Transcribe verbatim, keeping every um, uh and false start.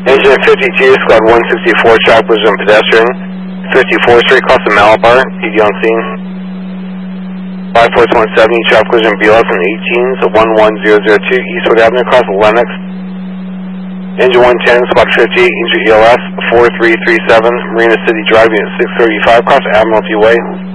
Engine fifty-two, Squad one sixty-four, traffic collision pedestrian. fifty-fourth Street, cross the Malabar, P D on scene. five four one seventy, traffic collision B L S and eighteen, so one one zero zero two, Eastwood Avenue, cross Lennox. Engine one ten, Squad fifty-eight, engine E L S, four three three seven, Marina City Drive, unit six thirty-five, cross Admiralty Way.